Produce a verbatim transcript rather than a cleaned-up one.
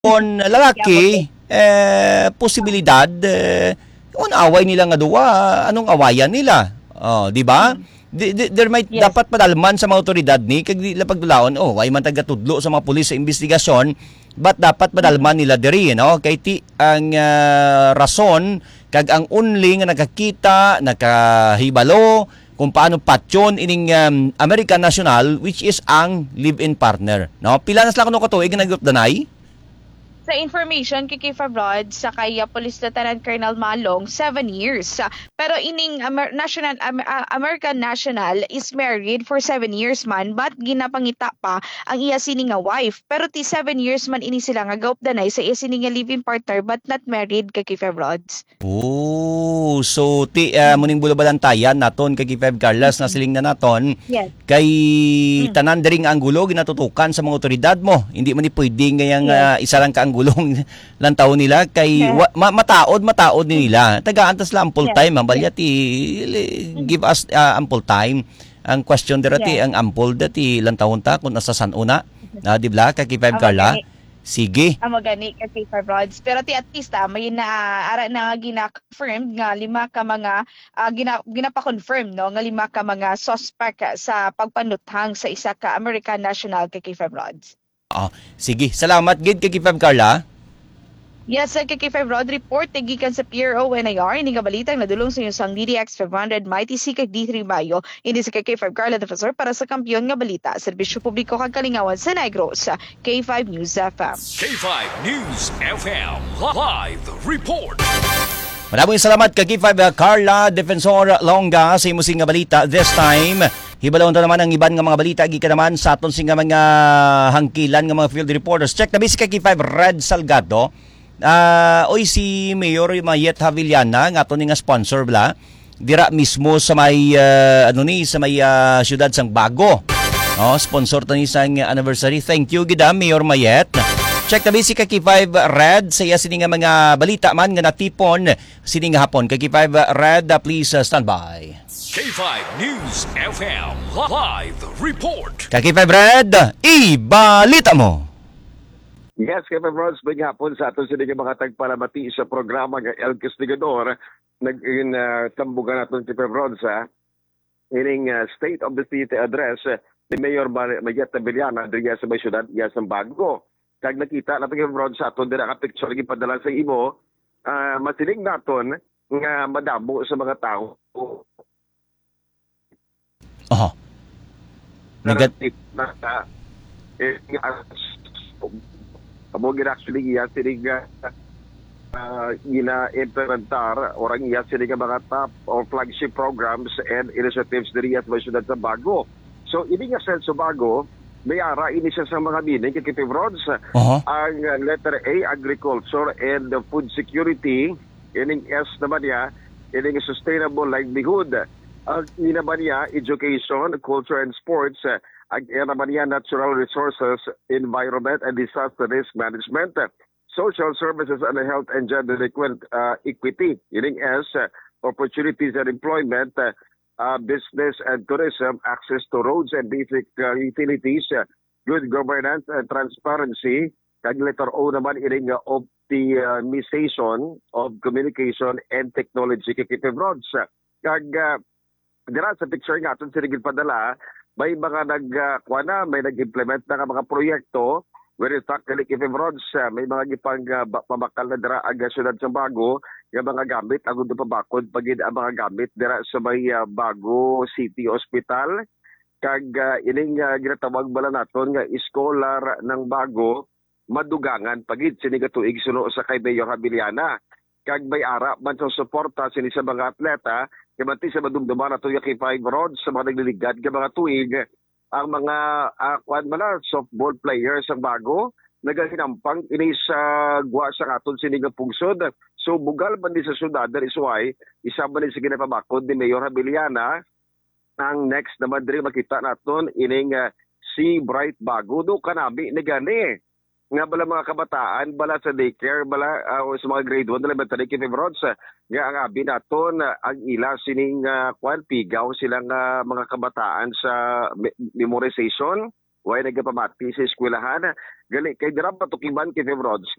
On Yamo lalaki, eh, posibilidad, eh, kung away nila nga duwa, anong awayan nila? Oh, di ba? Mm. Di, di, there might Yes. dapat padalman sa mga otoridad ni kag di pagdulaon, oh, way man tagatudlo sa mga pulis sa investigasyon, but dapat padalman nila diri, no? Kay ti ang ah, rason kag ang only nga nakakita, nakahibalo kung paano patyon ining um, American National, which is ang live-in partner, no? Pila na sila kuno katuig nga nagdanay? Sa information kay Kifa Broad sa kay uh, Police Lieutenant Colonel Malong, seven years. Ah, pero ining Amer- National Am- ah, American National is married for seven years man, but ginapangita pa ang iya sini nga wife. Pero ti seven years man ini sila nga gaupdanay sa iya sini nga living partner but not married kay Kifa Broads. Oh, so ti uh, muning bulabalantayan naton kay Feb Carlos na siling na naton Yes. kay Mm. tanan diring anggulo ginatutukan sa mga otoridad mo. Hindi man ni pwedeng ngayang ah, isa lang ka anggulong lang taon nila kay Yeah. wa, ma, mataod mataod ni nila. Tagaan tas lang ample Yeah. time mabalya ti give us ah, ample time. Ang question dira ti Yeah. ang ample dati lang taon ta kung nasa San Una. Na di ba kay Feb Amo Carla? gani. Sige. Amo gani kay Kifa Broads. Pero ti at least ah, may na ara na gina-confirm nga lima ka mga ah, gina, ginapa-confirm no nga lima ka mga suspect ah, sa pagpanuthang sa isa ka American National kay Kifa Broads. Ah, sige. Salamat gid kay Feb Carla. Yes, sa K K five Road Report, tigikan sa P R O N I R, ini nga balitang nadulong sa isang D D X five hundred Mighty C kag D three Mayo, ini sa K K five Carla Defensor para sa kampiyon nga balita, serbisyo publiko kag kalingawan sa Negros, sa K five News F M. K five News F M Live Report. Maraming salamat kay five Carla Defensor Longa sa imusing nga balita this time. Hibalon ta naman ang iban nga mga balita gikan naman sa aton sing nga mga hangkilan nga mga field reporters. Check na bisi kay five Red Salgado. Ah, oy si Mayor Mayet Havillana nga aton nga sponsor bla. Dira mismo sa may ah, ano ni sa may ah, siyudad sang Bago. Oh, sponsor ta ni sang anniversary. Thank you gid Mayor Mayet. Check na bisi kay five Red sa iya sini nga mga balita man nga natipon sini nga hapon. Kay five Red, uh, please uh, stand by. K five News F M Live Report. Kay five Red, ibalita mo. Yes, Kevin Rods, may hapon sa aton sila mga tagpalamati sa programa ng El Castigador. Nag-tambugan uh, natin si Kevin Rods, ha? Ining uh, State of the City address uh, ni Mayor Mayet Havillana diya sa may syudad, iya sa Bago. Kag nakita natin Kevin Rods sa aton din ang picture yung padala sa imo, uh, masiling naton nga madamo sa mga tao. Oho. Negat Na, na, eh, Amo gina actually iya sinig uh, gina-implementar orang iya sinig mga top or flagship programs and initiatives diri at may syudad sa Bago. So ini nga sa Bago, may ara ini siya sa mga bining kay Kitty Roads. Oho. Ang uh, letter A, agriculture and food security. Ining S naman niya, ining sustainable livelihood. Ang uh, naman niya, education, culture and sports. Ang naman niya, natural resources, environment and disaster risk management, social services and health and gender uh, equity. Ining S, uh, opportunities and employment, uh, uh, business and tourism, access to roads and basic uh, utilities, uh, good governance and transparency. Kag letter O naman ining uh, optimization of communication and technology kay Kitty Roads. Kag uh, dira sa picture nga aton sinigil padala, may mga nagkuha uh, na, may nag-implement na mga proyekto. When in fact, kay Kitty Roads, uh, may mga gipang uh, pamakal na dira ang syudad sa Bago, yung mga gamit, agad na pabakod, pagid ang mga gamit dira sa may uh, Bago City Hospital. Kag uh, ining uh, ginatawag bala naton nga scholar ng Bago, madugangan pagid sini katuig suno sa kay Mayor Havillana. Kag may ara man sa suporta sini sa mga atleta, kamanti sa madumduman nato yung kay five Roads sa mga nagliligad ka mga tuig, ang mga uh, kwan man na, softball players ang Bago, nagahinampang ini sa gwa sa katon sini nga pungsod. So bugal man di sa syudad, that is why, isa man din sa ginapabakod ni Mayor Havillana, ang next naman din makita naton ining uh, si Bright Bago, do kanabi ni gani. Nga bala mga kabataan, bala sa daycare, bala uh, sa mga grade one, elementary, Kitty Roads, uh, nga ang abi naton, uh, ang ila sining uh, kwan, pigaw silang uh, mga kabataan sa me- memorization, way nagpamati sa eskwelahan, gali kay dira pa tukiban kay Febrods